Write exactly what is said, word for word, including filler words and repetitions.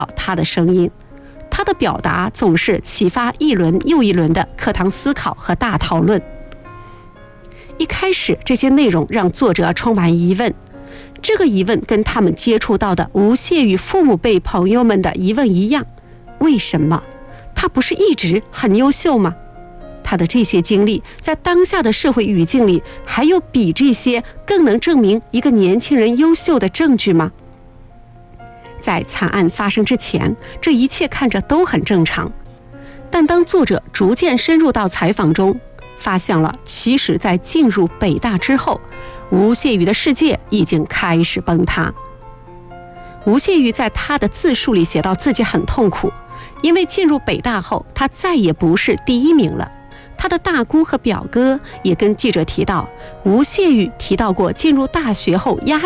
他的声音。他的表达总是启发一轮又一轮的课堂思考和大讨论。一开始，这些内容让作者充满疑问，这个疑问跟他们接触到的吴谢宇父母辈朋友们的疑问一样：为什么？他不是一直很优秀吗？他的这些经历在当下的社会语境里，还有比这些更能证明一个年轻人优秀的证据吗？在惨案发生之前，这一切看着都很正常，但当作者逐渐深入到采访中，发现了其实在进入北大之后，吴谢宇的世界已经开始崩塌。吴谢宇在他的自述里写到自己很痛苦，因为进入北大后，他再也不是第一名了。他的大姑和表哥也跟记者提到，吴谢宇提到过进入大学后压